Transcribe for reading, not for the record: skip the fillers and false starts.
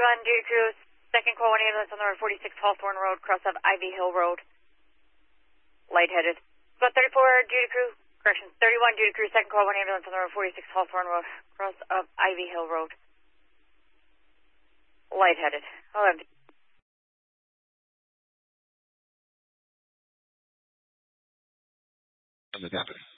31 due to second call 1 ambulance on the road 46 Hawthorne Road, cross of Ivy Hill Road. Lightheaded. Squad 34 due to crew. Correction, 31 due to crew, second call 1 ambulance on the road 46 Hawthorne Road, cross of Ivy Hill Road. Lightheaded. Hold on. Something happened.